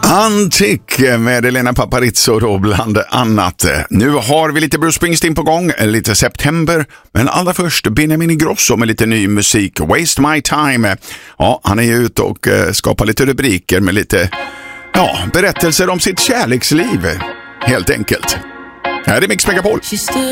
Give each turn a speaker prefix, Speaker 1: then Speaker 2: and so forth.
Speaker 1: Antik med Elena Paparizou då bland annat. Nu har vi lite Bruce Springsteen på gång, lite September, men allra först Benjamin Ingrosso med lite ny musik, Waste My Time. Ja, han är ju ute och skapar lite rubriker med lite berättelser om sitt kärleksliv, helt enkelt. Här är Mix Megapol.